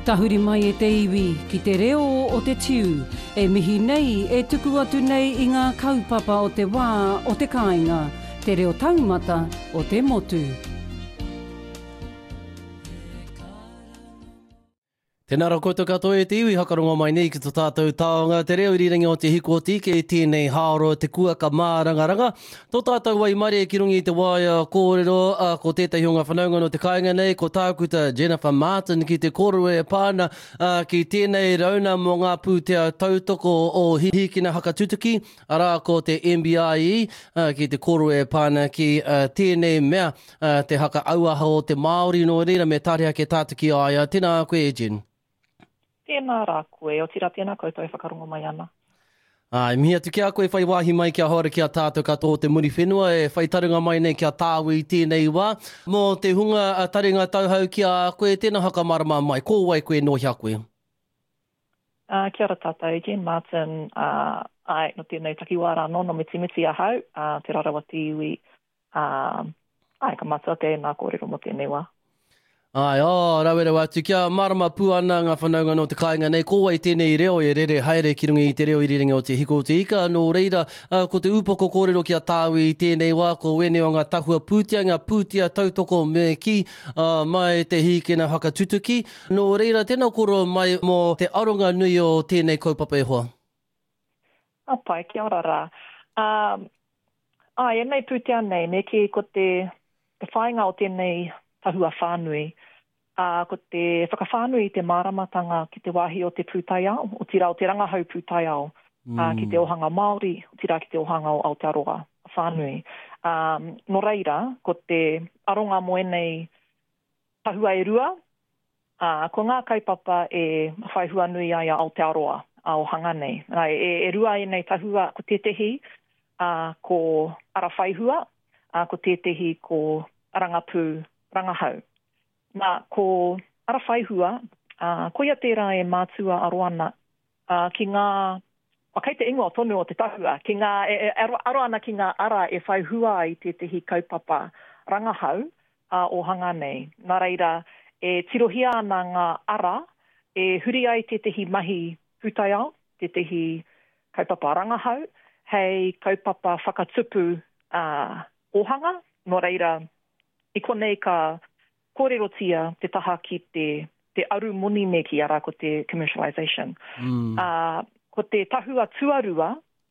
Tahuri mai e te iwi ki te reo o te tiu, e mihi nei e tuku atu nei i ngā kaupapa o te wā o te kāinga, te reo taumata o te motu. Tēnā rā koutou katoa e te iwi, hakarongo mai nei ki tō tātou taonga. Te reo irirangi o te hiko o tike i tēnei haoro te kuaka mārangaranga. Tō tātou wai mare ki rungi i te waia kōrero, ko tētahi o ngā whanaunga no te kāinga nei, ko tākuta Jennifer Martin ki te kōrero e pāna ki tēnei rauna mō ngā pūtea tautoko o hihikina hakatutuki, arā ko te MBIE ki te kōrero e pāna ki tēnei mea te haka auaha o te Māori no reira me tārea ke tātuki aia. Tēnā koe, Jen. Tēnā rā koe, o tira tēnā koutou e whakarongo mai ana. Mihi atu kia koe whai wāhi mai kia hora kia tātou katoa o te muri whenua, e whai tarunga mai nei kia tāwi i tēnei wā. Mō te hunga taringa tauhau kia koe, tēnā haka marama mai, ko wai koe no hia koe. Kia ora tātou, Jen Martin, no tēnei takiwara no miti ahau, te rarawa te iwi, ka matua tēnā kōrero mo tēnei wā. Rawera atu, kia marama puana ngā whanaunga no te kāinga nei, ko wai tēnei reo e rere haere ki rungi i te reo iriringa o te hiko o te ika, no reira, ko te upoko kōrero kia tāwi i tēnei wā, ko wene o ngā tahua pūtia, ngā pūtia tautoko me ki, mai te hikina hakatutuki, no reira, tēnā koro mai mō te aronga nui o tēnei kaupapa e hoa. Pai, kia ora rā. E nei pūtia nei, me ki ko te whainga o tēnei tahua whānui, ko te whakawhānui i te māramatanga ki te wāhi o te pūtaiao, o tira o te rangahau pūtaiao, ki te ohanga Māori, o tira ki te ohanga o Aotearoa whānui. No reira, ko te aronga moenei tahua e rua, ko ngā kaupapa e whaihua nui ai a Aotearoa, a ohanga nei. E rua e nei tahua ko tetehi, ko ara whaihua, ko tetehi ko arangapū rangahau. Nā, ko ara whaihua, ko ia tērā e mātua aroana ki ngā, kei te ingoa tonu o te tahua, ki ngā, aroana ki ngā ara e whaihua i tehi kaupapa rangahau o hanga nei. Nā reira, e tirohia ana ngā ara, e huri ai tehi mahi pūtaiao, tehi kaupapa rangahau, hei kaupapa whakatupu ohanga, no reira, I konei ka kōrerotia te taha ki te aru moni me ki ara ko te commercialisation. Ko te tahua tuarua,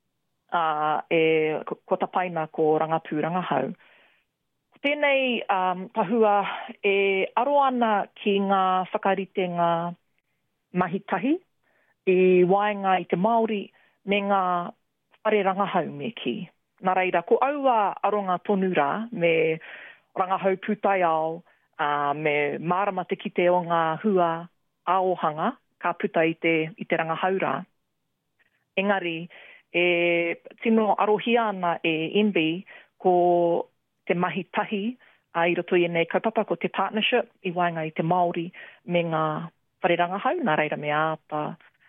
ko tapaina ko rangapū rangahau. Tēnei tahua e aroana ki ngā whakarite ngā mahitahi, I waenga I te Māori me ngā whare rangahau me ki. Nā reira, ko aua aronga tonu rā me rangahau pūtaiao, me mārama te kite o ngā hua aohanga, ka puta I te rangahau rā. Engari, tino arohia ana e MB ko te mahi tahi, I roto I nei kaupapa ko te partnership, I waenga I te Māori me ngā whare rangahau, nā reira me āpa,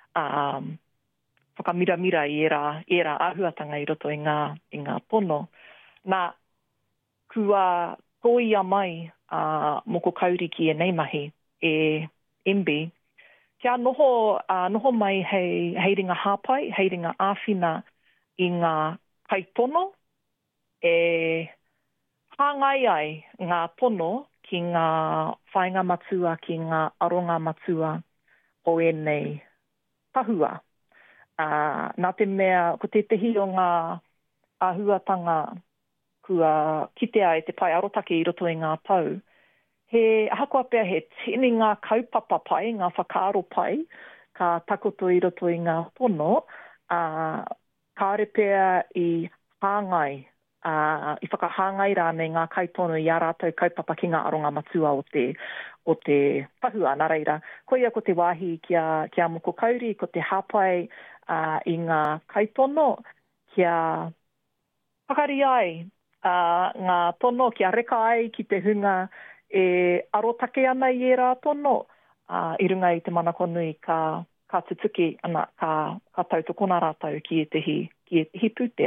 whakamira I era āhuatanga I roto I ngā pono. Nā, kua toia mai moko kauri ki e nei mahi e MB. Kia noho mai hei ringa hāpai, hei ringa āwhina I ngā kaitono, e hāngai ai ngā pono ki ngā whainga matua, ki ngā aronga matua o e nei tahua. Nā te mea, ko te tehi o ngā āhuatanga kua kitea te pai arotake I roto I ngā pau. He ahakoa pia he tini ngā kaupapa pai, ngā whakaaro pai, ka takoto I roto I ngā pono, kāre pia I hāngai, I whakahāngai rānei ngā kaitono I ārātou kaupapa ki ngā aronga matua o te tahua, nā reira. Ko ia ko te wāhi kia moko kauri, ko te hāpai I ngā kaitono, kia whakari ai, ngā tono kia reka ai ki te hunga e arotake ana I rā tono I runga I te manakonu ka tutuki ana ka tautokona rātau ki e tehi pūtea.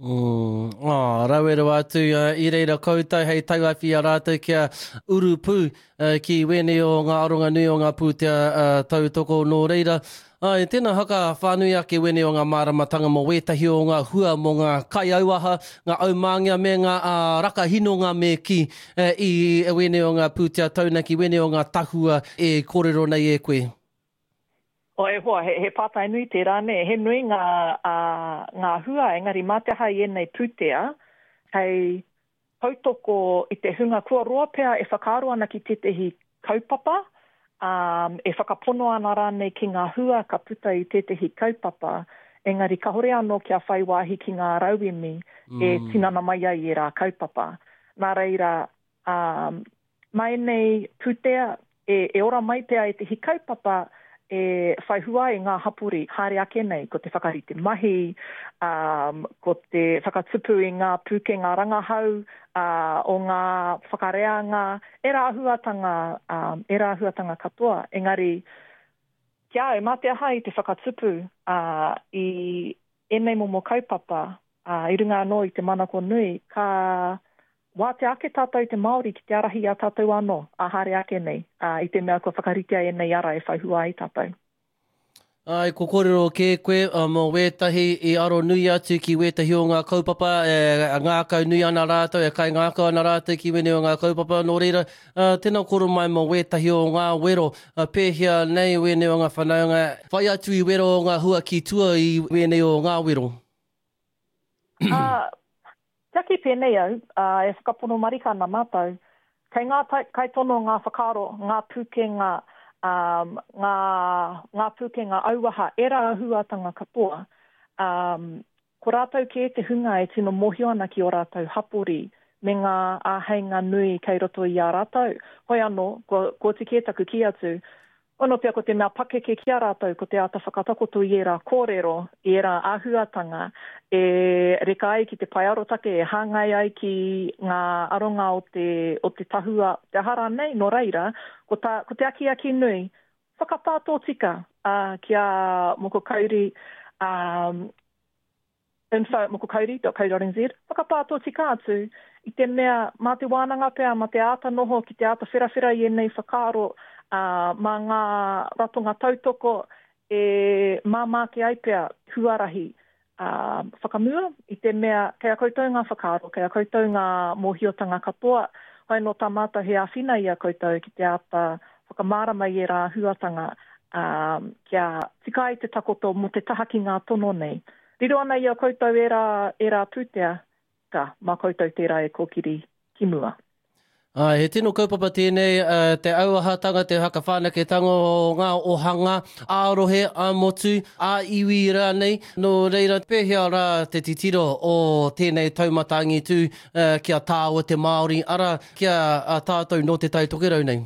Rawera atu I reira koutou hei tauawhi a rātou kia urupu ki wene o ngā aronga nui o ngā pūtea tautoko nō reira. Tēnā haka whānui ake wene o ngā māramatanga mo wētahi o ngā hua mo ngā kai auaha, ngā aumāngia me ngā rakahinonga me ki I wene o ngā pūtea taunaki, wene o ngā tahua e kōrero nei e koe. O e hoa, he pātai nui te rāne, he nui ngā hua, engari mā te hai e nei pūtea, hei tautoko I te hunga kua roa pea e whakaaro ana ki tetehi kaupapa, e whakapono ana rāne ki ngā hua ka puta I tetehi kaupapa, engari ka hore anō kia whai wāhi ki ngā rauemi e tinana mai ai e rā kaupapa. Nā reira, mai nei pūtea e ora mai pea e te hi kaupapa, e whaihua I ngā hapuri, haere ake nei, ko te whakarite mahi, ko te whakatupu I ngā pūkenga rangahau, o ngā whakareanga, e rā huatanga katoa. Engari, kia e mā te aha I te whakatupu I enei momo kaupapa, I runga anō I te manako nui, ka wā te ake tātou te Māori ki te arahi a tātou anō, a haere ake nei, I te mea ko whakaritea e nei ara e whaihua I tātou. Ai, ko kōrero ke koe, mo wētahi I aro nui atu ki wētahi o ngā kaupapa, ngā kau nui ana rātou, e kai ngā kau ana rātou ki wene o ngā kaupapa, nō reira, tēnā koro mai mo wētahi o ngā wero, pēhia nei wene o ngā whanaunga, whai atu I wero o ngā hua ki tua I wene o ngā wero. Taki pēnei au, e whakapono marika ana mātou, kai tono ngā whakaro, ngā pūkenga, ngā pūkenga auaha, e rā huatanga katoa, ko rātou ki te hunga e tino mohio ana ki o rātou hapori, me ngā āheinga nui kei roto I a rātou. Hoi anō, ko te kētaku ki atu, ono pia ko te mea pakeke ki a rātou, ko te ata whakatakoto I rā kōrero, I rā āhuatanga, e reka ai ki te paiarotake, e hāngai ai ki ngā aronga o te tahua, te hara nei, no reira, ko te aki nui, whakapātō tika ki a moko kauri, info moko kauri.co.nz, whakapātō tika atu, I te mea, mā te wānanga pea, mā te ata noho, ki te ata whirawhira I nei whakaro, mā ngā ratonga tautoko e māmake ai pea huarahi whakamua I te mea kei a koutou ngā whakaaro, kei a koutou ngā mohiotanga katoa, hoi no tamata he awhina I a koutou ki te ata whakamārama I rā huatanga kia tika I te takoto mo te taha ki ngā tono nei. Riro ana I a koutou e rā pūtea, ka mā koutou tērā e kōkiri ki mua. He tino kaupapa tēnei, te auahatanga, te hakawhanaketanga o ngā ohanga, ārohe, āmotu, āiwi rānei, no reira pēhea rā te titiro o tēnei taumatangi tū kia tāua te Māori, ara kia tātou no te taitokerau nei.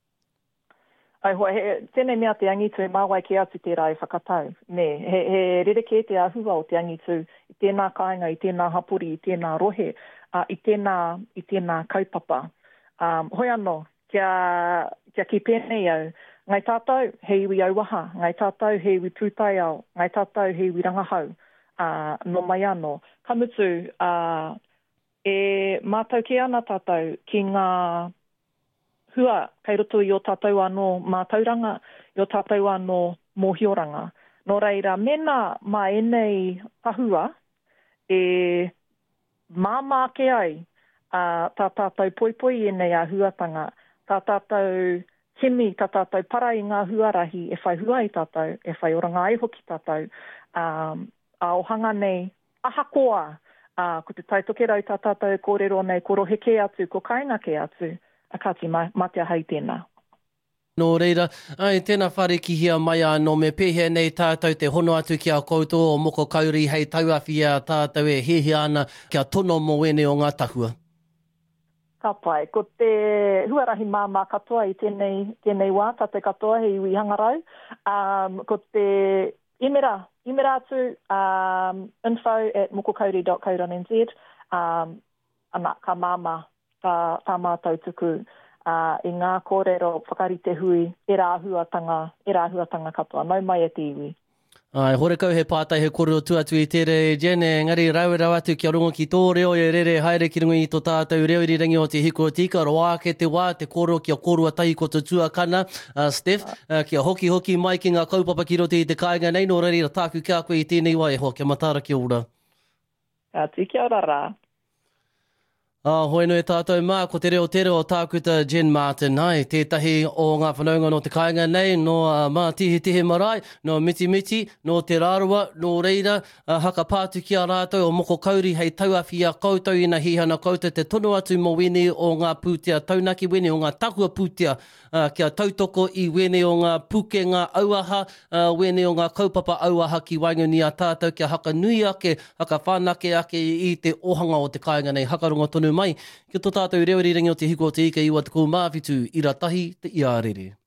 Ai hoa, tēnei mea te angitu e māwai ki atu tērā e whakatau. Ne, he rereke te ahua o te angitu I tēnā kāinga, I tēnā hapuri, I tēnā rohe, I tēnā kaupapa. Hoi anō, kia ki pēnei au, ngai tātou he iwi auaha, ngai tātou he iwi pūtai au, ngai tātou he iwi rangahau, no mai anō. Kamutu, e mātau ki ana tātou ki ngā hua kei roto I o tātou anō mātauranga, I o tātou anō mohioranga. Nō reira, mena mā enei tahua, e māmake ai, tā tātou poipoi e nei a huatanga, tā tātou kimi, tā tātou para I ngā huarahi, e whai hua I tātou, e whai oranga ai hoki tātou, a ohanga nei, ahakoa, ko te taitokerau tā tātou kōrero nei, ko roheke atu, ko kainga ke atu, a kati matea hei tēnā. Nō reira, tēnā whare ki hia mai anō me pēhea nei tātou te hono atu ki a koutou o moko kauri hei tauawhia tātou e hehea ana kia tono mo wene o ngā tahua. Ka pai, ko te huarahi māmā katoa I tēnei wā, tā te katoa he iwi hangarau, ko te imera atu, info@mokokauri.co.nz, ana ka māmā, tā mātou tuku, I ngā kōrero whakarite hui, e rā huatanga katoa, nau mai e te iwi. Ai, hore kau he pātai he koro tuatu I tere Jen, ngari rauera atu kia rongo ki tō reo e rere haere ki runga I tō tātou reo I rangi o te hiko o tika, roa ke te wā, te koro kia korua tahi ko te tuakana, Steph, kia hoki mai ki ngā kaupapa ki rote I te kāinga nei, no rari ra tāku kia koe I tēnei wai ho, kia matara kia ora. Atu kia ora rā. Hoi no e tātou mā, ko te reo o tākuta Jen Martin, ai, tētahi o ngā whanaunga no te kāinga nei, no mā tihi marae, no miti, no te rārua, no reira, haka pātu ki a rātou o moko kauri hei tauawhi a koutou ina hihana koutou te tono atu mo wene o ngā pūtea taunaki, wene o ngā takua pūtea, kia tautoko I wene o ngā pukenga auaha, wene o ngā kaupapa auaha ki waingungi a tātou, kia haka nui ake, haka whanake ake I te ohanga o te kāinga nei, hakarongo tonu mai, ki tō tātou reo rirangi o te hiko o te ika iwa te kou māwhitu, I ratahi te iarere.